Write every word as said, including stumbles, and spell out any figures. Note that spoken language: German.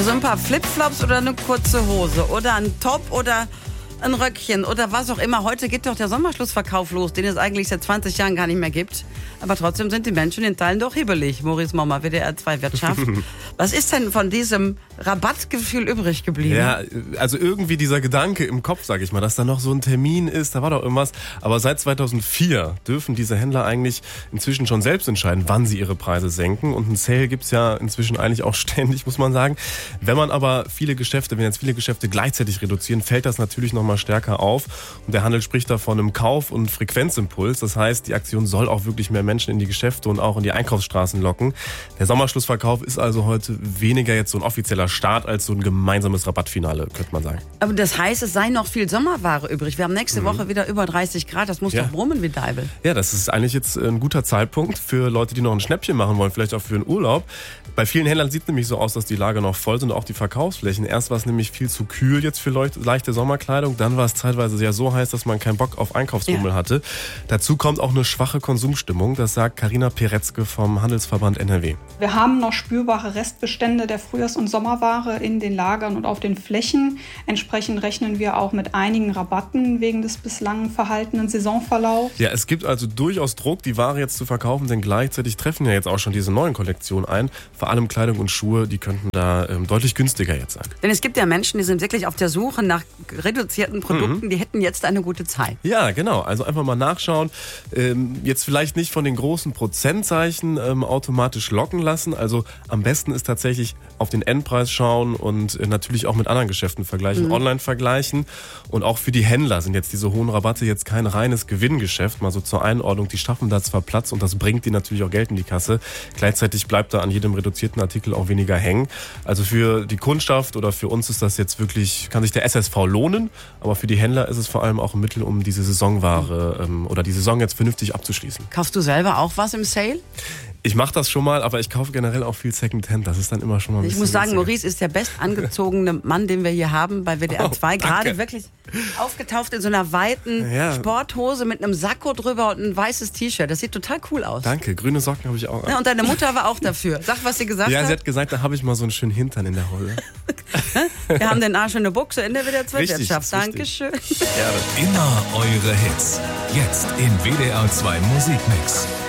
Also so ein paar Flipflops oder eine kurze Hose oder ein Top oder ein Röckchen oder was auch immer. Heute geht doch der Sommerschlussverkauf los, den es eigentlich seit zwanzig Jahren gar nicht mehr gibt. Aber trotzdem sind die Menschen in Teilen doch hibbelig. Maurice Mommer, W D R zwei Wirtschaft. Was ist denn von diesem Rabattgefühl übrig geblieben? Ja, also irgendwie dieser Gedanke im Kopf, sag ich mal, dass da noch so ein Termin ist, da war doch irgendwas. Aber seit zweitausendvier dürfen diese Händler eigentlich inzwischen schon selbst entscheiden, wann sie ihre Preise senken. Und ein Sale gibt's ja inzwischen eigentlich auch ständig, muss man sagen. Wenn man aber viele Geschäfte, wenn jetzt viele Geschäfte gleichzeitig reduzieren, fällt das natürlich nochmal stärker auf. Und der Handel spricht da von einem Kauf- und Frequenzimpuls. Das heißt, die Aktion soll auch wirklich mehr Menschen in die Geschäfte und auch in die Einkaufsstraßen locken. Der Sommerschlussverkauf ist also heute weniger jetzt so ein offizieller Start als so ein gemeinsames Rabattfinale, könnte man sagen. Aber das heißt, es sei noch viel Sommerware übrig. Wir haben nächste mhm. Woche wieder über dreißig Grad. Das muss ja. doch brummen wie Deibel. Ja, das ist eigentlich jetzt ein guter Zeitpunkt für Leute, die noch ein Schnäppchen machen wollen, vielleicht auch für einen Urlaub. Bei vielen Händlern sieht es nämlich so aus, dass die Lager noch voll sind und auch die Verkaufsflächen. Erst war es nämlich viel zu kühl jetzt für leichte Sommerkleidung. Dann war es zeitweise sehr so heiß, dass man keinen Bock auf Einkaufsrummel ja. hatte. Dazu kommt auch eine schwache Konsumstimmung. Das sagt Carina Peretzke vom Handelsverband N R W. Wir haben noch spürbare Restbestände der Frühjahrs- und Sommerware in den Lagern und auf den Flächen. Entsprechend rechnen wir auch mit einigen Rabatten wegen des bislang verhaltenen Saisonverlaufs. Ja, es gibt also durchaus Druck, die Ware jetzt zu verkaufen, denn gleichzeitig treffen ja jetzt auch schon diese neuen Kollektionen ein. Vor allem Kleidung und Schuhe, die könnten da ähm, deutlich günstiger jetzt sein. Denn es gibt ja Menschen, die sind wirklich auf der Suche nach reduzierten Produkten, mhm. die hätten jetzt eine gute Zeit. Ja, genau. Also einfach mal nachschauen. Ähm, jetzt vielleicht nicht von den großen Prozentzeichen ähm, automatisch locken lassen. Also am besten ist tatsächlich auf den Endpreis schauen und äh, natürlich auch mit anderen Geschäften vergleichen, mhm. online vergleichen. Und auch für die Händler sind jetzt diese hohen Rabatte jetzt kein reines Gewinngeschäft. Mal so zur Einordnung, die schaffen da zwar Platz und das bringt die natürlich auch Geld in die Kasse. Gleichzeitig bleibt da an jedem reduzierten Artikel auch weniger hängen. Also für die Kundschaft oder für uns ist das jetzt wirklich, kann sich der S S V lohnen, aber für die Händler ist es vor allem auch ein Mittel, um diese Saisonware ähm, oder die Saison jetzt vernünftig abzuschließen. Kaufst du selber auch was im Sale? Ich mache das schon mal, aber ich kaufe generell auch viel Secondhand. Das ist dann immer schon mal ein Ich bisschen muss sagen, günstiger. Maurice ist der bestangezogene Mann, den wir hier haben bei W D R zwei. Oh, Gerade wirklich aufgetaucht in so einer weiten ja. Sporthose mit einem Sakko drüber und ein weißes T-Shirt. Das sieht total cool aus. Danke, grüne Socken habe ich auch. Ja, und deine Mutter war auch dafür. Sag, was sie gesagt ja, hat. Ja, sie hat gesagt, da habe ich mal so einen schönen Hintern in der Hose. Wir haben den Arsch in der Buchse in der W D R zwei Wirtschaft. Dankeschön. Immer eure Hits. Jetzt im W D R zwei Musikmix.